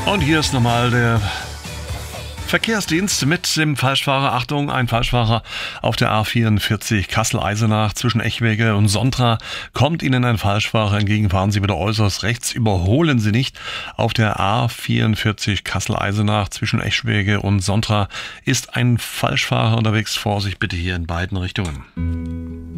Und hier ist nochmal der Verkehrsdienst mit dem Falschfahrer. Achtung, ein Falschfahrer auf der A44 Kassel-Eisenach zwischen Echwege und Sontra. Kommt Ihnen ein Falschfahrer entgegen, fahren Sie bitte äußerst rechts, überholen Sie nicht. Auf der A44 Kassel-Eisenach zwischen Echwege und Sontra ist ein Falschfahrer unterwegs. Vorsicht bitte hier in beiden Richtungen.